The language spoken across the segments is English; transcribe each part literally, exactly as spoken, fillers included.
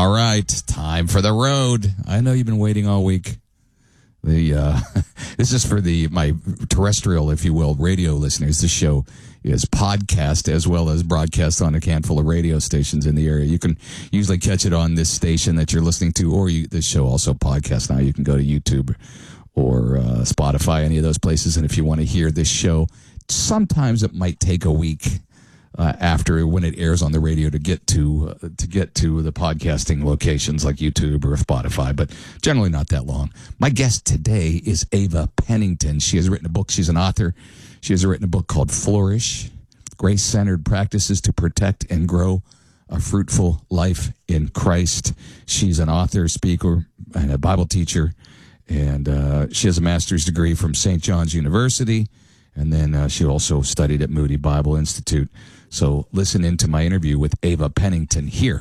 All right, time for the road. I know you've been waiting all week. The uh, this is for the my terrestrial, if you will, radio listeners. This show is podcast as well as broadcast on a handful of radio stations in the area. You can usually catch it on this station that you're listening to, or you, this show also podcast now. You can go to YouTube or uh, Spotify, any of those places. And if you want to hear this show, sometimes it might take a week uh, after when it airs on the radio to get to uh, to get to the podcasting locations like YouTube or Spotify, but generally not that long. My guest today is Ava Pennington. She has written a book. She's an author. She has written a book called Flourish, Grace-Centered Practices to Protect and Grow a Fruitful Life in Christ. She's an author, speaker, and a Bible teacher, and uh, she has a master's degree from Saint John's University, and then uh, she also studied at Moody Bible Institute. So listen into my interview with Ava Pennington here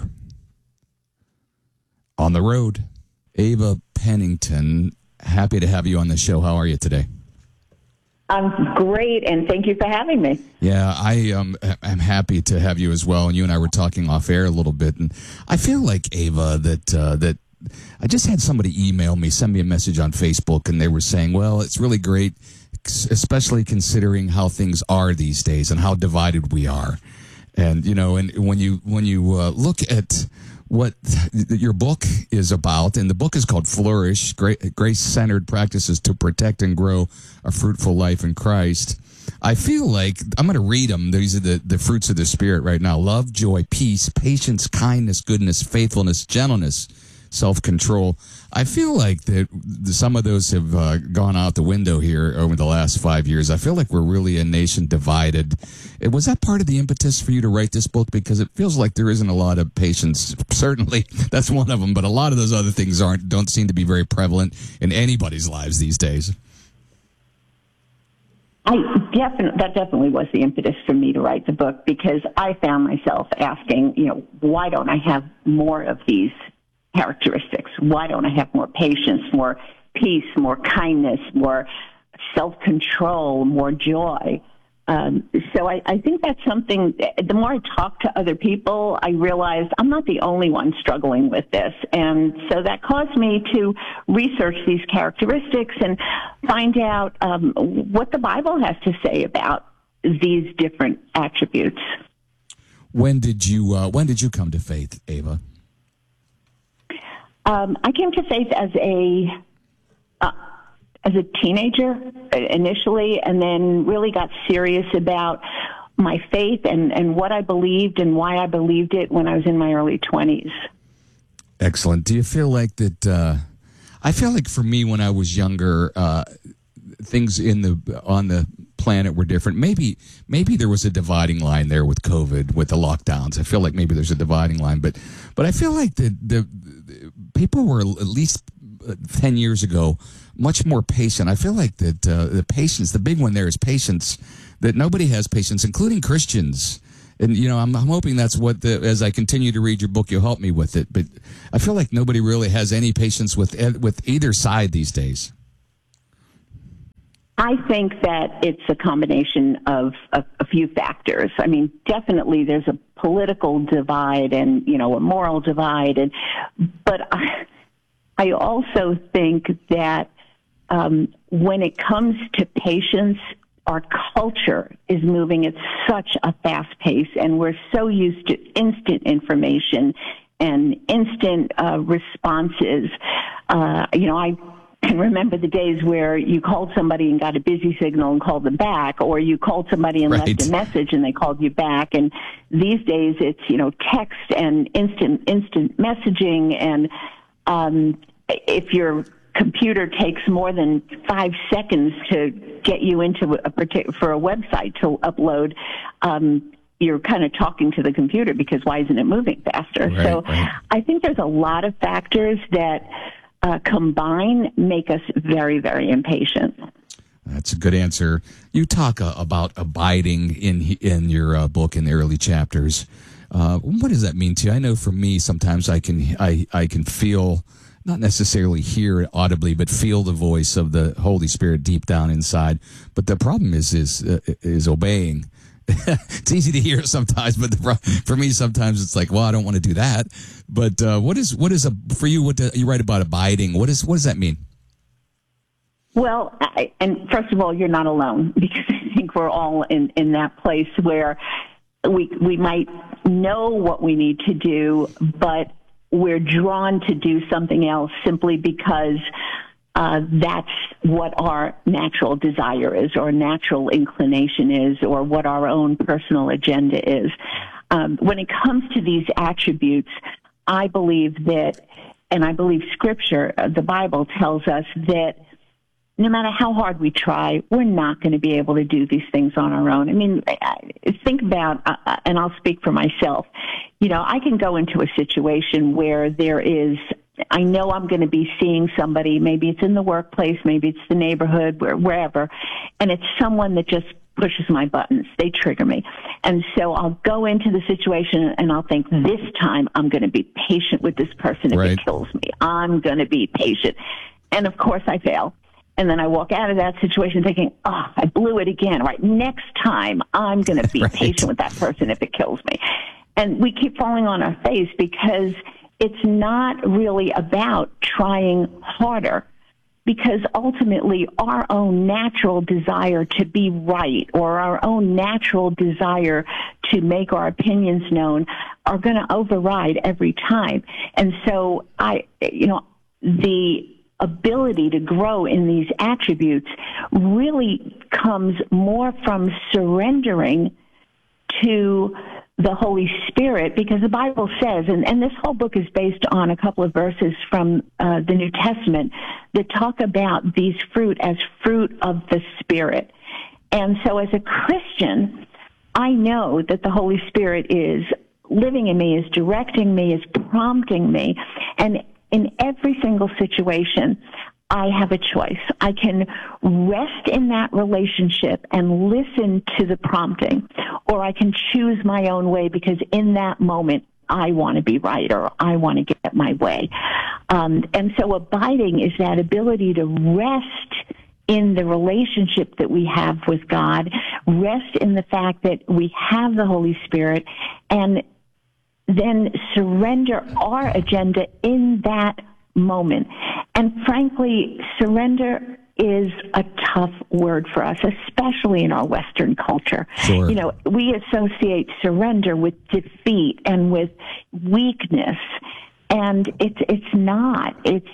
on the road. Ava Pennington, happy to have you on the show. How are you today? I'm great, and thank you for having me. Yeah, I um, am happy to have you as well. And you and I were talking off air a little bit, and I feel like, Ava, that uh, that I just had somebody email me, send me a message on Facebook, and they were saying, well, it's really great, especially considering how things are these days and how divided we are. And, you know, and when you when you uh, look at what your book is about, and the book is called Flourish, Grace-Centered Practices to Protect and Grow a Fruitful Life in Christ, I feel like I'm going to read them. These are the, the fruits of the Spirit right now. Love, joy, peace, patience, kindness, goodness, faithfulness, gentleness, self-control. I feel like that some of those have uh, gone out the window here over the last five years. I feel like we're really a nation divided. Was that part of the impetus for you to write this book? Because it feels like there isn't a lot of patience. Certainly, that's one of them. But a lot of those other things aren't don't seem to be very prevalent in anybody's lives these days. I definitely that definitely was the impetus for me to write the book, because I found myself asking, you know, why don't I have more of these characteristics? Why don't I have more patience, more peace, more kindness, more self-control, more joy? Um, so I, I think that's something, the more I talk to other people, I realized I'm not the only one struggling with this. And so that caused me to research these characteristics and find out um, what the Bible has to say about these different attributes. When did you, uh, when did you come to faith, Ava? Um, I came to faith as a uh, as a teenager initially, and then really got serious about my faith and, and what I believed and why I believed it when I was in my early twenties. Excellent. Do you feel like that? Uh, I feel like for me, when I was younger, uh, things in the on the planet were different. Maybe maybe there was a dividing line there with COVID, with the lockdowns. I feel like maybe there's a dividing line, but but I feel like the the, the people were at least ten years ago much more patient. I feel like that uh, the patience, the big one there is patience. That nobody has patience, including Christians. And you know, I'm, I'm hoping that's what the, as I continue to read your book, you'll help me with it. But I feel like nobody really has any patience with with either side these days. I think that it's a combination of a, a few factors. I mean, definitely there's a political divide and, you know, a moral divide. And, but I, I also think that um, when it comes to patience, our culture is moving at such a fast pace, and we're so used to instant information and instant uh, responses. Uh, you know, I can remember the days where you called somebody and got a busy signal and called them back, or you called somebody and right. left a message and they called you back. And these days it's, you know, text and instant, instant messaging. And um, if your computer takes more than five seconds to get you into a particular, for a website to upload, um, you're kind of talking to the computer because why isn't it moving faster? Right, so right. I think there's a lot of factors that uh, combine make us very, very impatient. That's a good answer. You talk uh, about abiding in in your uh, book in the early chapters. Uh, what does that mean to you? I know for me, sometimes I can I, I can feel, not necessarily hear it audibly, but feel the voice of the Holy Spirit deep down inside. But the problem is is uh, is obeying. it's easy to hear sometimes, but the, for me, sometimes it's like, well, I don't want to do that. But uh, what is what is a for you? What do, you write about abiding? What is what does that mean? Well, I, and first of all, you're not alone, because I think we're all in, in that place where we we might know what we need to do, but we're drawn to do something else simply because uh, that's what our natural desire is, or natural inclination is, or what our own personal agenda is. Um, when it comes to these attributes, I believe that, and I believe Scripture, uh, the Bible tells us that no matter how hard we try, we're not going to be able to do these things on our own. I mean, think about, uh, and I'll speak for myself, you know, I can go into a situation where there is, I know I'm going to be seeing somebody, maybe it's in the workplace, maybe it's the neighborhood, where, wherever, and it's someone that just pushes my buttons. They trigger me. And so I'll go into the situation and I'll think, this time I'm going to be patient with this person if right. it kills me. I'm going to be patient. And of course I fail. And then I walk out of that situation thinking, oh, I blew it again. Right, next time I'm going to be right. patient with that person if it kills me. And we keep falling on our face because it's not really about trying harder, because ultimately our own natural desire to be right, or our own natural desire to make our opinions known, are going to override every time. And so I, you know, the ability to grow in these attributes really comes more from surrendering to the Holy Spirit, because the Bible says, and, and this whole book is based on a couple of verses from uh, the New Testament that talk about these fruit as fruit of the Spirit. And so as a Christian, I know that the Holy Spirit is living in me, is directing me, is prompting me, and in every single situation, I have a choice. I can rest in that relationship and listen to the prompting, or I can choose my own way because in that moment I want to be right, or I want to get my way. Um, and so abiding is that ability to rest in the relationship that we have with God, rest in the fact that we have the Holy Spirit, and then surrender our agenda in that moment. And frankly, surrender is a tough word for us, especially in our Western culture. Sure. You know, we associate surrender with defeat and with weakness, and it's it's not. It's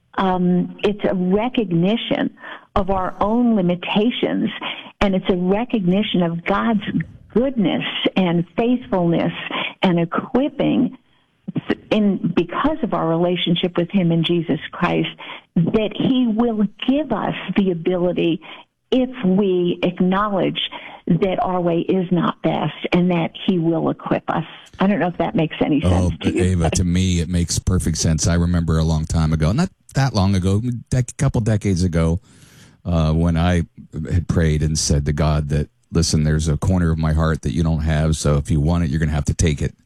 um, it's a recognition of our own limitations, and it's a recognition of God's goodness and faithfulness and equipping in because of our relationship with Him in Jesus Christ, that He will give us the ability, if we acknowledge that our way is not best, and that He will equip us. I don't know if that makes any sense oh, to you. Ava, to me, it makes perfect sense. I remember a long time ago, not that long ago, a couple decades ago, uh, when I had prayed and said to God that, listen, there's a corner of my heart that you don't have, so if you want it, you're going to have to take it.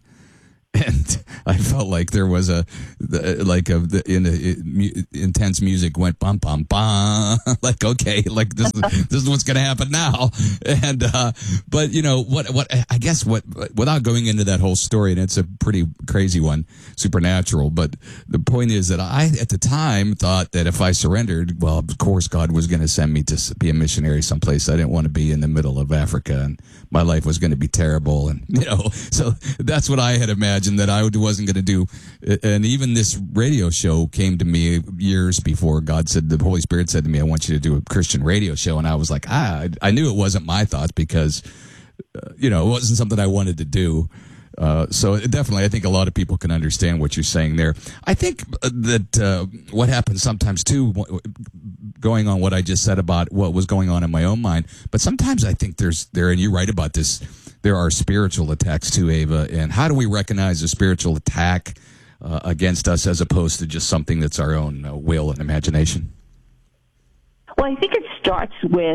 And I felt like there was a, like a, in a, intense music went bum, bum, bum. Like, okay, like this, this is what's going to happen now. And, uh, but you know, what, what, I guess what, without going into that whole story, and it's a pretty crazy one, supernatural, but the point is that I, at the time, thought that if I surrendered, well, of course, God was going to send me to be a missionary someplace. I didn't want to be in the middle of Africa, and my life was going to be terrible. And, you know, so that's what I had imagined that I wasn't going to do. And even this radio show came to me years before God said, the Holy Spirit said to me, I want you to do a Christian radio show. And I was like, ah, I, I knew it wasn't my thoughts because, uh, you know, it wasn't something I wanted to do. Uh, so it definitely, I think a lot of people can understand what you're saying there. I think that uh, what happens sometimes too, going on what I just said about what was going on in my own mind, but sometimes I think there's there, and you write about this, there are spiritual attacks too, Ava. And how do we recognize a spiritual attack uh, against us as opposed to just something that's our own uh, will and imagination? Well, I think it starts with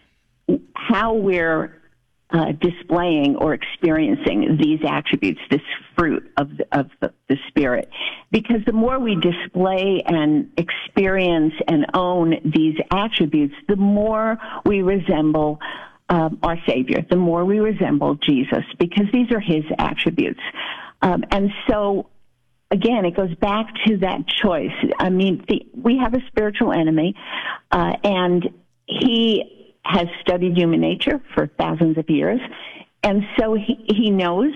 how we're uh, displaying or experiencing these attributes, this fruit of the, of the, the Spirit. Because the more we display and experience and own these attributes, the more we resemble um, our Savior, the more we resemble Jesus, because these are his attributes. Um, and so, again, it goes back to that choice. I mean, the, we have a spiritual enemy, uh, and he has studied human nature for thousands of years. And so he, he knows,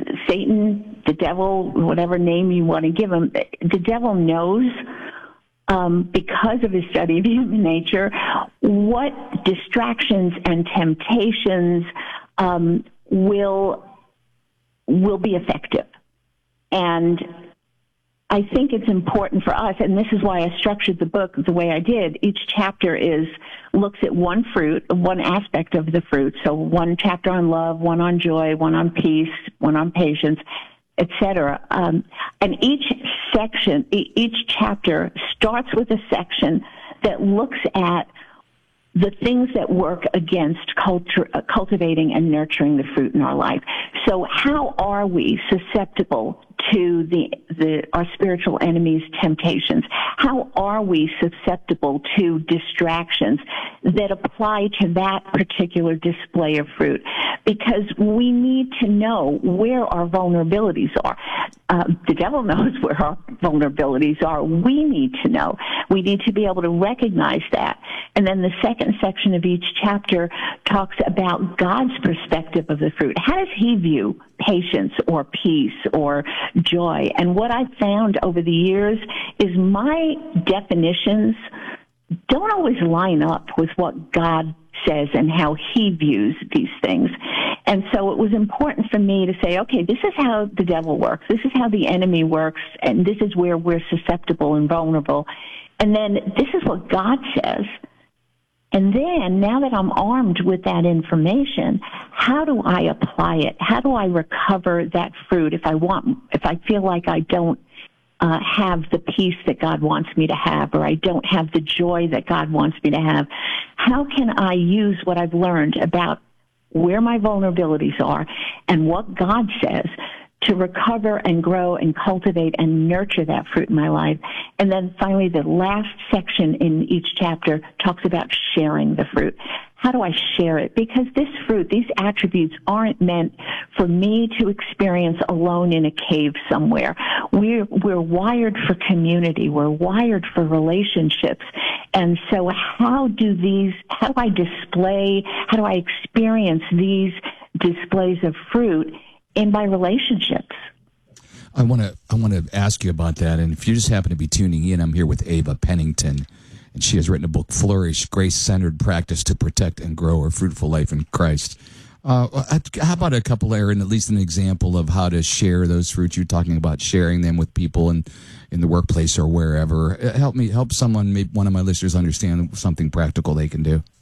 Satan, the devil, whatever name you want to give him, the devil knows, um, because of his study of human nature, what distractions and temptations um, will will be effective. And I think it's important for us, and this is why I structured the book the way I did. Each chapter is looks at one fruit, one aspect of the fruit. So one chapter on love, one on joy, one on peace, one on patience, et cetera. Um, and each section, each chapter starts with a section that looks at the things that work against culture, uh, cultivating and nurturing the fruit in our life. So how are we susceptible to the, the our spiritual enemy's temptations? How are we susceptible to distractions that apply to that particular display of fruit? Because we need to know where our vulnerabilities are. Uh, the devil knows where our vulnerabilities are. We need to know. We need to be able to recognize that. And then the second section of each chapter talks about God's perspective of the fruit. How does he view patience or peace or joy? And what I've found over the years is my definitions don't always line up with what God says and how he views these things. And so it was important for me to say, okay, this is how the devil works. This is how the enemy works. And this is where we're susceptible and vulnerable. And then this is what God says. And then, now that I'm armed with that information, how do I apply it? How do I recover that fruit if I want, if I feel like I don't uh, have the peace that God wants me to have, or I don't have the joy that God wants me to have? How can I use what I've learned about where my vulnerabilities are and what God says to recover and grow and cultivate and nurture that fruit in my life? And then finally, the last section in each chapter talks about sharing the fruit. How do I share it? Because this fruit, these attributes aren't meant for me to experience alone in a cave somewhere. We're, we're wired for community. We're wired for relationships. And so how do these, how do I display, how do I experience these displays of fruit in my relationships? I want to I want to ask you about that. And if you just happen to be tuning in, I'm here with Ava Pennington, and she has written a book, Flourish, Grace-Centered Practice to Protect and Grow a Fruitful Life in Christ. Uh, how about a couple, Aaron, at least an example of how to share those fruits? You're talking about sharing them with people in, in the workplace or wherever. Help me, help someone, maybe one of my listeners, understand something practical they can do.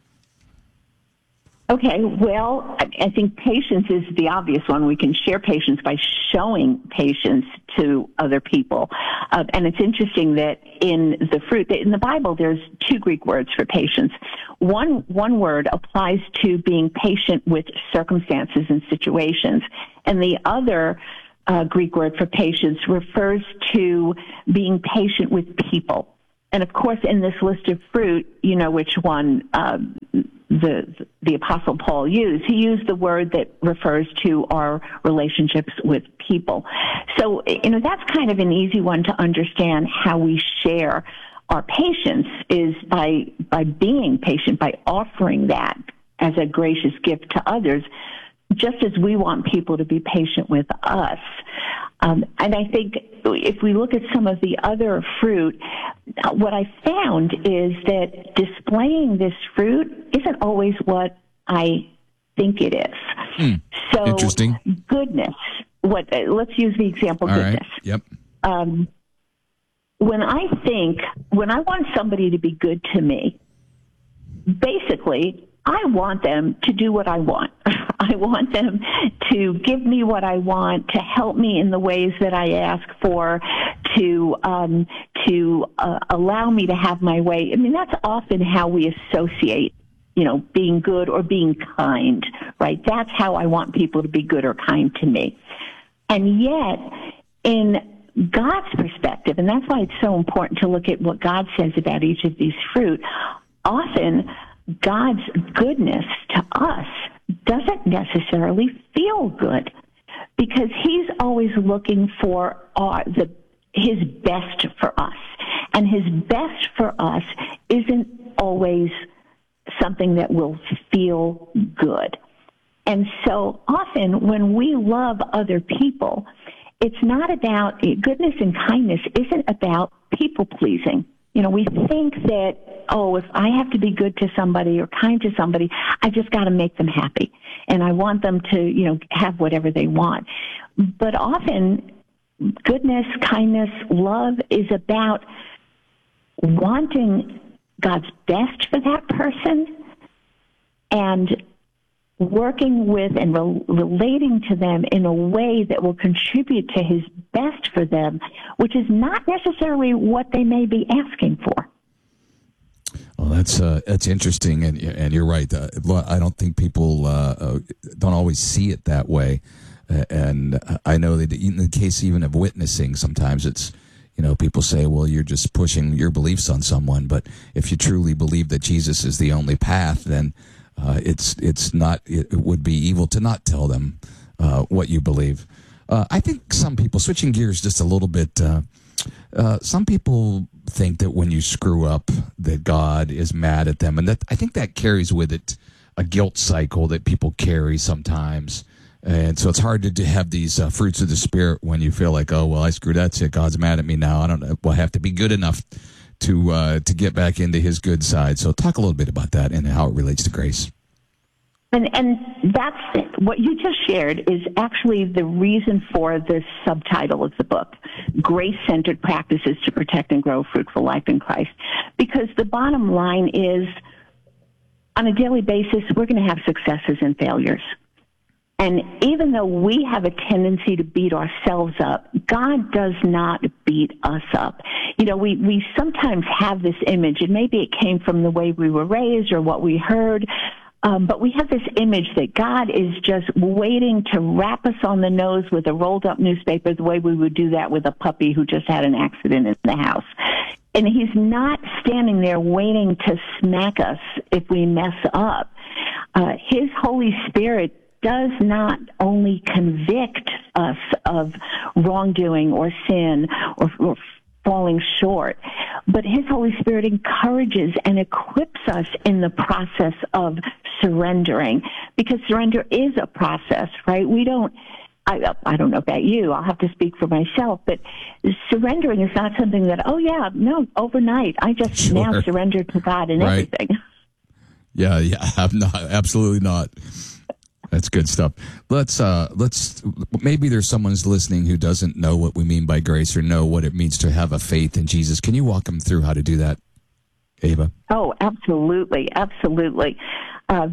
Okay, well, I think patience is the obvious one. We can share patience by showing patience to other people. Uh, and it's interesting that in the fruit, in the Bible, there's two Greek words for patience. One, one word applies to being patient with circumstances and situations, and the other uh, Greek word for patience refers to being patient with people. And of course, in this list of fruit, you know which one uh, the the Apostle Paul used. He used the word that refers to our relationships with people. So, you know, that's kind of an easy one to understand. How we share our patience is by by being patient, by offering that as a gracious gift to others, just as we want people to be patient with us. Um, and I think if we look at some of the other fruit, what I found is that displaying this fruit isn't always what I think it is. Mm, so interesting. Goodness. What? Uh, let's use the example All goodness. Right. Yep. Um, when I think, when I want somebody to be good to me, basically, I want them to do what I want. I want them to give me what I want, to help me in the ways that I ask for, to um, to uh, allow me to have my way. I mean, that's often how we associate, you know, being good or being kind, right? That's how I want people to be good or kind to me. And yet, in God's perspective, and that's why it's so important to look at what God says about each of these fruit, often God's goodness to us doesn't necessarily feel good, because he's always looking for our, the, his best for us. And his best for us isn't always something that will feel good. And so often when we love other people, it's not about, goodness and kindness isn't about people pleasing. You know, we think that, oh, if I have to be good to somebody or kind to somebody, I just got to make them happy. And I want them to, you know, have whatever they want. But often goodness, kindness, love is about wanting God's best for that person and working with and re- relating to them in a way that will contribute to his best for them, which is not necessarily what they may be asking for. Well, that's uh, that's interesting, and and you're right. Uh, I don't think people uh, uh, don't always see it that way, uh, and I know that in the case even of witnessing, sometimes it's, you know, people say, well, you're just pushing your beliefs on someone, but if you truly believe that Jesus is the only path, then uh, it's it's not. It would be evil to not tell them uh, what you believe. Uh, I think some people, switching gears just a little bit. Uh, Uh, some people think that when you screw up, that God is mad at them, and that I think that carries with it a guilt cycle that people carry sometimes. And so it's hard to, to have these uh, fruits of the Spirit when you feel like, oh, well, I screwed that shit. God's mad at me now. I don't know. Well, I have to be good enough to uh, to get back into his good side. So talk a little bit about that and how it relates to grace. And, and that's it. What you just shared is actually the reason for the subtitle of the book, Grace-Centered Practices to Protect and Grow Fruitful Life in Christ. Because the bottom line is, on a daily basis, we're going to have successes and failures. And even though we have a tendency to beat ourselves up, God does not beat us up. You know, we, we sometimes have this image, and maybe it came from the way we were raised or what we heard, Um, but we have this image that God is just waiting to rap us on the nose with a rolled-up newspaper the way we would do that with a puppy who just had an accident in the house. And he's not standing there waiting to smack us if we mess up. Uh, his Holy Spirit does not only convict us of wrongdoing or sin or, or falling short, but his Holy Spirit encourages and equips us in the process of surrendering, because surrender is a process, right? We don't, I, I don't know about you, I'll have to speak for myself, but surrendering is not something that, oh yeah, no, overnight, I just Sure. now surrender to God and Right. everything. Yeah, yeah, I'm not, absolutely not. That's good stuff. Let's, uh, let's, maybe there's someone who's listening who doesn't know what we mean by grace or know what it means to have a faith in Jesus. Can you walk them through how to do that, Ava? Oh, absolutely, absolutely. Uh,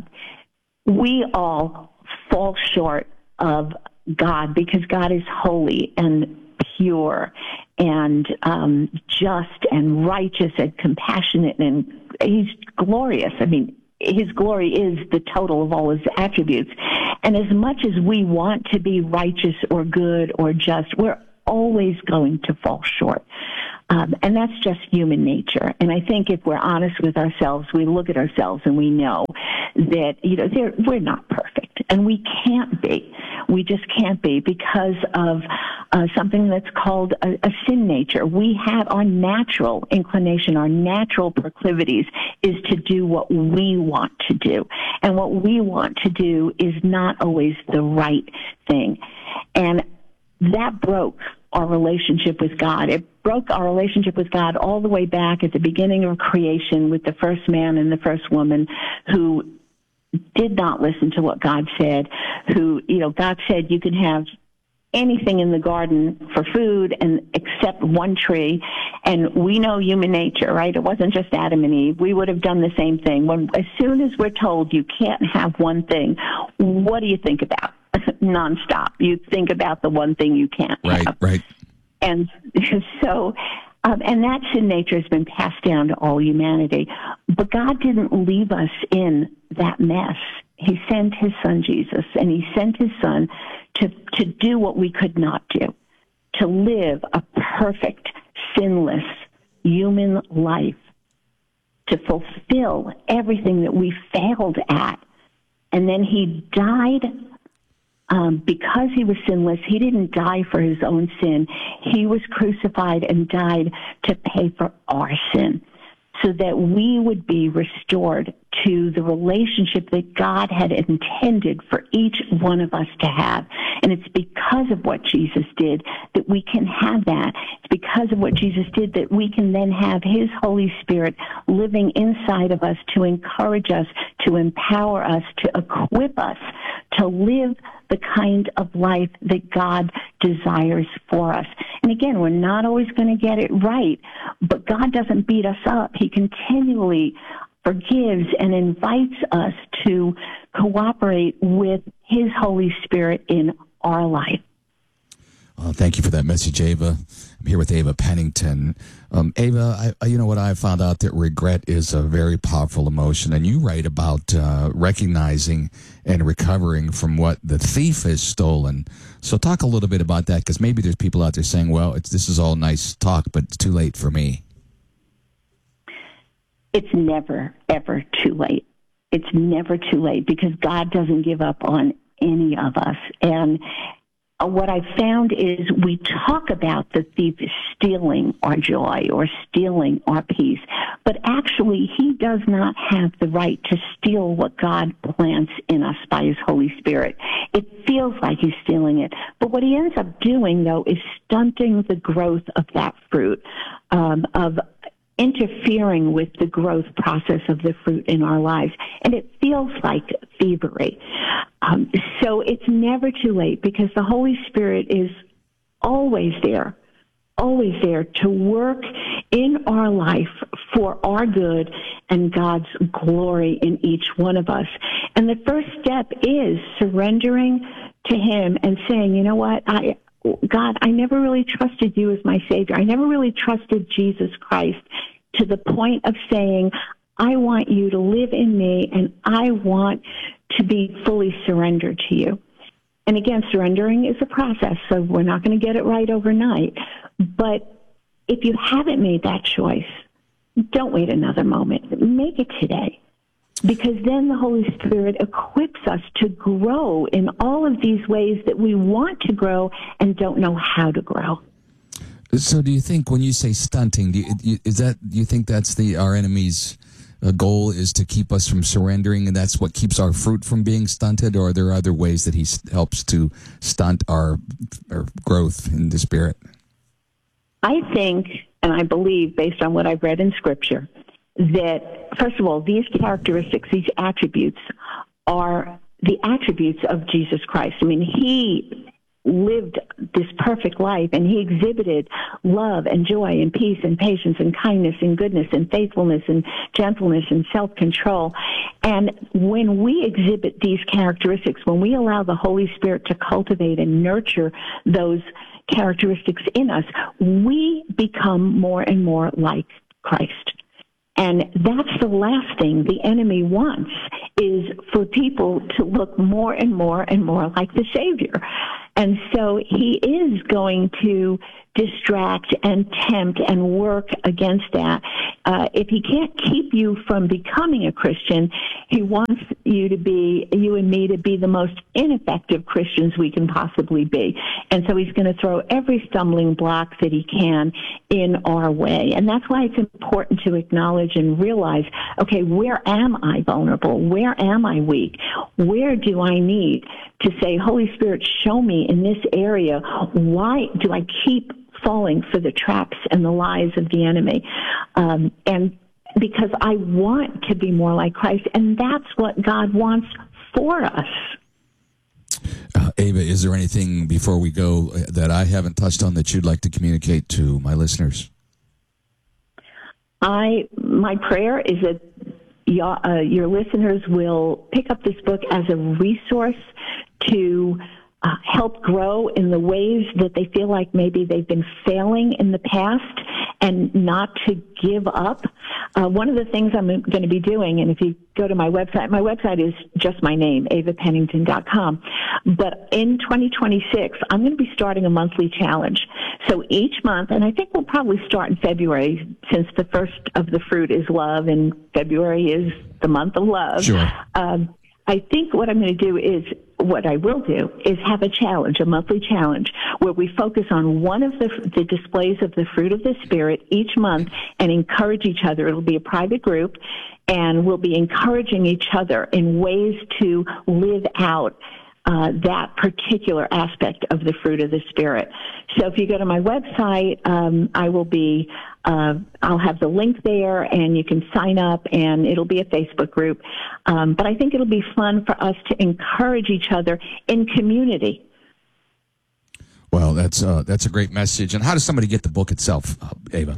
we all fall short of God because God is holy and pure and um, just and righteous and compassionate, and he's glorious. I mean, his glory is the total of all his attributes. And as much as we want to be righteous or good or just, we're always going to fall short. Um, and that's just human nature. And I think if we're honest with ourselves, we look at ourselves and we know that, you know, we're not perfect. And we can't be. We just can't be because of uh, something that's called a, a sin nature. We have our natural inclination, our natural proclivities is to do what we want to do. And what we want to do is not always the right thing. And that broke our relationship with God. It broke our relationship with God all the way back at the beginning of creation with the first man and the first woman who did not listen to what God said, who, you know, God said you can have anything in the garden for food and except one tree. And we know human nature, right? It wasn't just Adam and Eve. We would have done the same thing. When, as soon as we're told you can't have one thing, what do you think about? Nonstop. You think about the one thing you can't Right, have. right. And so, um, and that sin nature has been passed down to all humanity. But God didn't leave us in that mess. He sent his son, Jesus, and he sent his son to, to do what we could not do, to live a perfect, sinless human life to fulfill everything that we failed at. And then he died um, because he was sinless. He didn't die for his own sin. He was crucified and died to pay for our sin, so that we would be restored to the relationship that God had intended for each one of us to have. And it's because of what Jesus did that we can have that. It's because of what Jesus did that we can then have his Holy Spirit living inside of us to encourage us, to empower us, to equip us to live the kind of life that God desires for us. And again, we're not always going to get it right, but God doesn't beat us up. He continually forgives and invites us to cooperate with his Holy Spirit in our life. Well, thank you for that message, Ava. I'm here with Ava Pennington. Um, Ava, I, you know what I found out, that regret is a very powerful emotion, and you write about uh, recognizing and recovering from what the thief has stolen. So talk a little bit about that, because maybe there's people out there saying, well, it's, this is all nice talk, but it's too late for me. It's never, ever too late. It's never too late, because God doesn't give up on any of us. And what I found is we talk about the thief stealing our joy or stealing our peace, but actually he does not have the right to steal what God plants in us by his Holy Spirit. It feels like he's stealing it, but what he ends up doing, though, is stunting the growth of that fruit, um, of interfering with the growth process of the fruit in our lives. And it feels like thievery. Um, so it's never too late, because the Holy Spirit is always there, always there to work in our life for our good and God's glory in each one of us. And the first step is surrendering to him and saying, you know what, I God, I never really trusted you as my Savior. I never really trusted Jesus Christ to the point of saying, I want you to live in me, and I want to be fully surrendered to you. And again, surrendering is a process, so we're not going to get it right overnight. But if you haven't made that choice, don't wait another moment. Make it today. Because then the Holy Spirit equips us to grow in all of these ways that we want to grow and don't know how to grow. So do you think when you say stunting, do you, is that, do you think that's the our enemy's uh, goal, is to keep us from surrendering, and that's what keeps our fruit from being stunted? Or are there other ways that he helps to stunt our, our growth in the Spirit? I think, and I believe, based on what I've read in Scripture, that, first of all, these characteristics, these attributes, are the attributes of Jesus Christ. I mean, he lived this perfect life, and he exhibited love and joy and peace and patience and kindness and goodness and faithfulness and gentleness and self-control. And when we exhibit these characteristics, when we allow the Holy Spirit to cultivate and nurture those characteristics in us, we become more and more like Christ. And that's the last thing the enemy wants, is for people to look more and more and more like the Savior. And so he is going to distract and tempt and work against that. Uh, if he can't keep you from becoming a Christian, he wants you to be, you and me to be the most ineffective Christians we can possibly be. And so he's going to throw every stumbling block that he can in our way. And that's why it's important to acknowledge and realize, okay, where am I vulnerable? Where am I weak? Where do I need to say, Holy Spirit, show me in this area, why do I keep falling for the traps and the lies of the enemy? Um, and because I want to be more like Christ, and that's what God wants for us. Uh, Ava, is there anything before we go that I haven't touched on that you'd like to communicate to my listeners? I my prayer is that your, uh, your listeners will pick up this book as a resource to uh, help grow in the ways that they feel like maybe they've been failing in the past, and not to give up. Uh, one of the things I'm going to be doing, and if you go to my website, my website is just my name, ava pennington dot com. But in twenty twenty-six, I'm going to be starting a monthly challenge. So each month, and I think we'll probably start in February, since the first of the fruit is love, and February is the month of love. Sure. Um, I think what I'm going to do is, what I will do is have a challenge, a monthly challenge, where we focus on one of the, the displays of the fruit of the Spirit each month and encourage each other. It'll be a private group, and we'll be encouraging each other in ways to live out uh, that particular aspect of the fruit of the Spirit. So if you go to my website, um, I will be, uh, I'll have the link there, and you can sign up, and it'll be a Facebook group. Um, but I think it'll be fun for us to encourage each other in community. Well, that's uh, that's a great message. And how does somebody get the book itself, uh, Ava?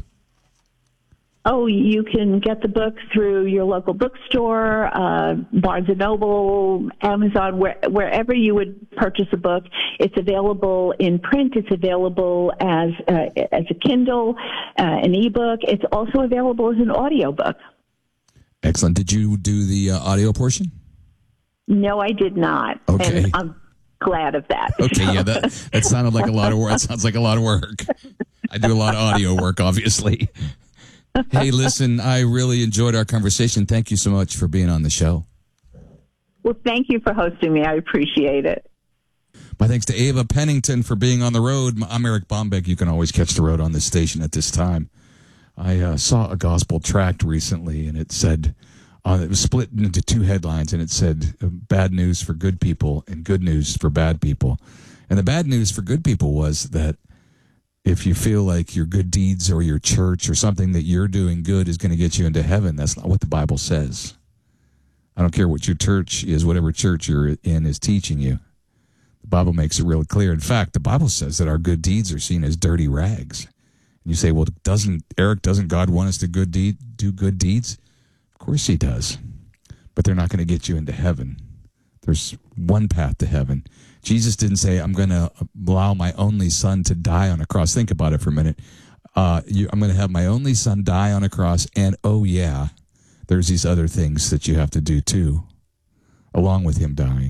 Oh, you can get the book through your local bookstore, uh, Barnes and Noble, Amazon, where, wherever you would purchase a book. It's available in print. It's available as uh, as a Kindle, uh, an ebook. It's also available as an audiobook. Excellent. Did you do the uh, audio portion? No, I did not. Okay. And I'm glad of that. Okay, yeah, that that sounded like a lot of work. That sounds like a lot of work. I do a lot of audio work, obviously. Hey, listen, I really enjoyed our conversation. Thank you so much for being on the show. Well, thank you for hosting me. I appreciate it. My thanks to Ava Pennington for being on the road. I'm Eric Bombeck. You can always catch the road on this station at this time. I uh, saw a gospel tract recently, and it said, uh, it was split into two headlines, and it said, bad news for good people and good news for bad people. And the bad news for good people was that if you feel like your good deeds or your church or something that you're doing good is going to get you into heaven, that's not what the Bible says. I don't care what your church is, whatever church you're in is teaching you. The Bible makes it real clear. In fact, the Bible says that our good deeds are seen as dirty rags. And you say, well, doesn't Eric, doesn't God want us to good deed, do good deeds? Of course he does. But they're not going to get you into heaven. There's one path to heaven. Jesus didn't say, I'm going to allow my only son to die on a cross. Think about it for a minute. Uh, you, I'm going to have my only son die on a cross, and oh yeah, there's these other things that you have to do too, along with him dying.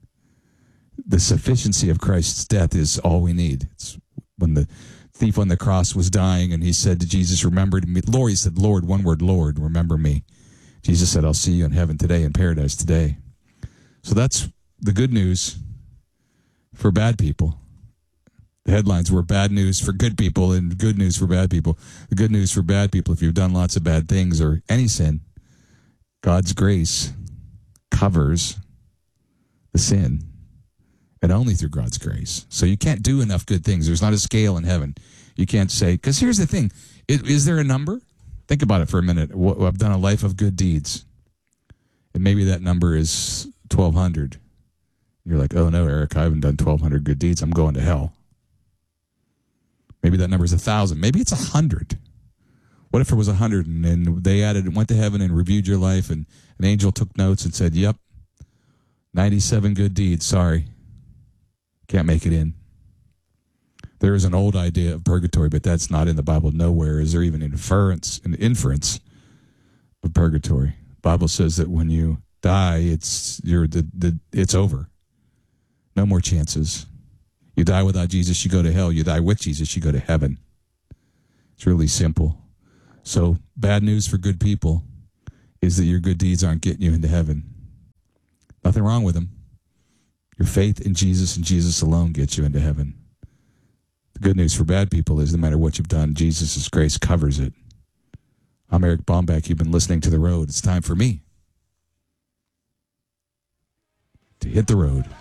The sufficiency of Christ's death is all we need. It's when the thief on the cross was dying, and he said to Jesus, remember me. Lord, he said, Lord, one word, Lord, remember me. Jesus said, I'll see you in heaven today, in paradise today. So that's the good news for bad people. The headlines were bad news for good people and good news for bad people. The good news for bad people, if you've done lots of bad things or any sin, God's grace covers the sin, and only through God's grace. So you can't do enough good things. There's not a scale in heaven. You can't say, because here's the thing. Is, is there a number? Think about it for a minute. I've done a life of good deeds, and maybe that number is twelve hundred. You're like, oh no, Eric, I haven't done twelve hundred good deeds. I'm going to hell. Maybe that number is one thousand. Maybe it's one hundred. What if it was one hundred and then they added, went to heaven and reviewed your life, and an angel took notes and said, yep, ninety-seven good deeds. Sorry. Can't make it in. There is an old idea of purgatory, but that's not in the Bible. Nowhere is there even inference, an inference of purgatory. The Bible says that when you die, it's you're the, the it's over. No more chances. You die without Jesus, you go to hell. You die with Jesus, you go to heaven. It's really simple. So bad news for good people is that your good deeds aren't getting you into heaven. Nothing wrong with them. Your faith in Jesus and Jesus alone gets you into heaven. The good news for bad people is no matter what you've done, Jesus' grace covers it. I'm Eric Bombeck. You've been listening to The Road. It's time for me to hit the road.